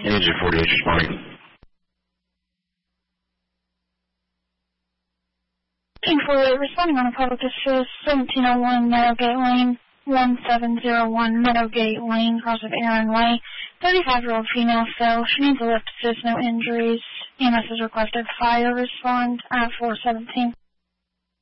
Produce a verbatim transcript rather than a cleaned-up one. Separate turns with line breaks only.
Agent forty-eight responding.
Agent forty-eight responding on a public distress, seventeen oh one Meadowgate Lane, one seven zero one Meadowgate Lane, cross of Aaron Way. thirty-five-year-old female fell. She needs a lift assist, no injuries. E M S is requested. Fire respond at four seventeen.